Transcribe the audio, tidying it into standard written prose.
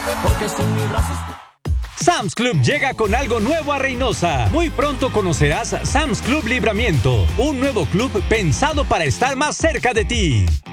porque sin mis brazos. Sam's Club llega con algo nuevo a Reynosa. Muy pronto conocerás Sam's Club Libramiento, un nuevo club pensado para estar más cerca de ti.